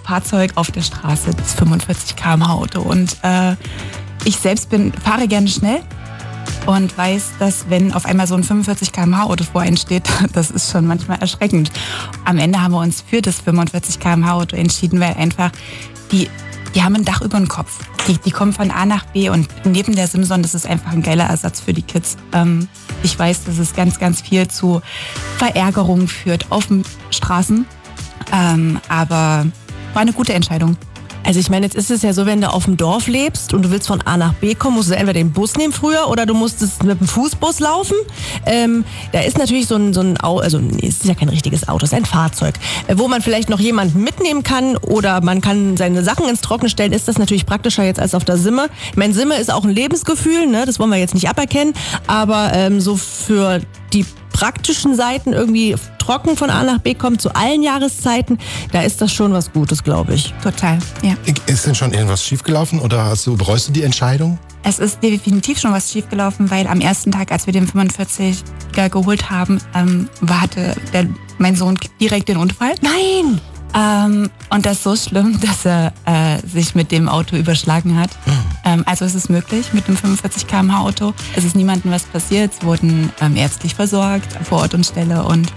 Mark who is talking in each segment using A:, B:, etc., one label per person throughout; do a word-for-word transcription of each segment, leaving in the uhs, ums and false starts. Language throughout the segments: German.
A: Fahrzeug auf der Straße, das fünfundvierzig Kilometer pro Stunde Auto. Und äh, ich selbst bin, fahre gerne schnell und weiß, dass wenn auf einmal so ein fünfundvierzig Kilometer pro Stunde Auto vor einem steht, das ist schon manchmal erschreckend. Am Ende haben wir uns für das fünfundvierzig Kilometer pro Stunde Auto entschieden, weil einfach die, die haben ein Dach über dem Kopf. Die, die kommen von A nach B und neben der Simson, das ist einfach ein geiler Ersatz für die Kids. Ähm, ich weiß, dass es ganz, ganz viel zu Verärgerungen führt auf den Straßen, ähm, aber war eine gute Entscheidung.
B: Also ich meine, jetzt ist es ja so, wenn du auf dem Dorf lebst und du willst von A nach B kommen, musst du entweder den Bus nehmen früher oder du musstest mit dem Fußbus laufen. Ähm, da ist natürlich so ein, so ein Auto, also es ist ja kein richtiges Auto, es ist ein Fahrzeug, äh, wo man vielleicht noch jemanden mitnehmen kann oder man kann seine Sachen ins Trockene stellen, ist das natürlich praktischer jetzt als auf der Simme. Ich meine, Simme ist auch ein Lebensgefühl, ne? Das wollen wir jetzt nicht aberkennen, aber ähm, so für die praktischen Seiten irgendwie trocken von A nach B kommt zu allen Jahreszeiten, da ist das schon was Gutes, glaube ich.
A: Total, ja.
C: Ist denn schon irgendwas schiefgelaufen oder hast du, bereust du die Entscheidung?
A: Es ist definitiv schon was schiefgelaufen, weil am ersten Tag, als wir den fünfundvierziger geholt haben, ähm, war, hatte der, mein Sohn direkt den Unfall.
B: Nein!
A: Ähm, und das ist so schlimm, dass er äh, sich mit dem Auto überschlagen hat. Mhm. Ähm, also es ist möglich mit dem fünfundvierzig Kilometer pro Stunde Auto. Es ist niemandem was passiert. Es wurden ähm, ärztlich versorgt vor Ort und Stelle. Und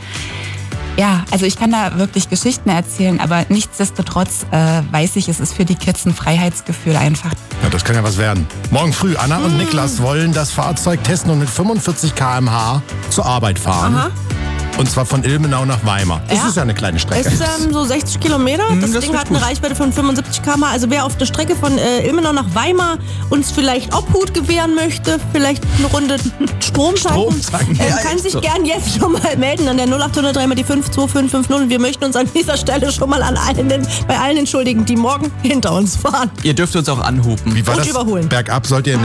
A: ja, also ich kann da wirklich Geschichten erzählen, aber nichtsdestotrotz äh, weiß ich, es ist für die Kids ein Freiheitsgefühl einfach.
C: Ja, das kann ja was werden. Morgen früh, Anna und Niklas wollen das Fahrzeug testen und mit fünfundvierzig Kilometer pro Stunde zur Arbeit fahren.
B: Aha.
C: Und zwar von Ilmenau nach Weimar. Das
B: Ja.
C: ist ja eine kleine Strecke.
B: Es ist ähm, so sechzig Kilometer. Das,
C: das
B: Ding
C: ist
B: hat eine
C: gut.
B: Reichweite von fünfundsiebzig Kilometer pro Stunde. Also wer auf der Strecke von äh, Ilmenau nach Weimar uns vielleicht Obhut gewähren möchte, vielleicht eine Runde Strom tanken,
C: Strom tanken.
B: äh,
C: Ja,
B: kann
C: ist
B: sich
C: so.
B: gern jetzt schon mal melden an der null acht null drei mal die fünf zwei fünf fünf null. Und wir möchten uns an dieser Stelle schon mal an allen, den, bei allen entschuldigen, die morgen hinter uns fahren.
D: Ihr dürft uns auch anhupen.
C: Wie war
B: Und
C: das?
B: überholen.
C: Bergab sollt ihr